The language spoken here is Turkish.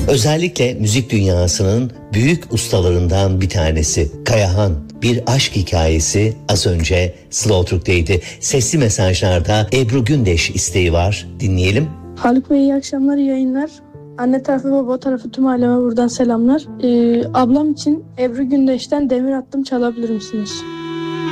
Özellikle müzik dünyasının büyük ustalarından bir tanesi Kayahan. Bir aşk hikayesi az önce Slow Türk'teydi. Sesli mesajlarda Ebru Gündeş isteği var. Dinleyelim. Haluk Bey iyi akşamlar, iyi yayınlar. Anne tarafı baba tarafı tüm aileme buradan selamlar. Ablam için Ebru Gündeş'ten Demir Attım çalabilir misiniz?